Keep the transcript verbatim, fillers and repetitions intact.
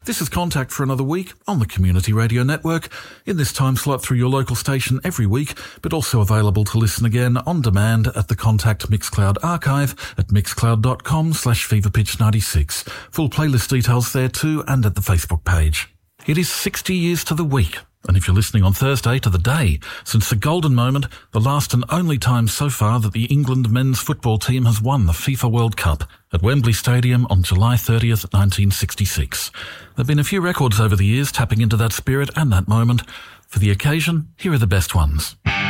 This is Contact for another week on the Community Radio Network, in this time slot through your local station every week, but also available to listen again on demand at the Contact Mixcloud archive at mixcloud.com slash feverpitch96. Full playlist details there too, and at the Facebook page. It is sixty years to the week, and if you're listening on Thursday, to the day, since the golden moment, the last and only time so far that the England men's football team has won the FIFA World Cup at Wembley Stadium on July thirtieth, nineteen sixty-six. There have been a few records over the years tapping into that spirit and that moment. For the occasion, here are the best ones.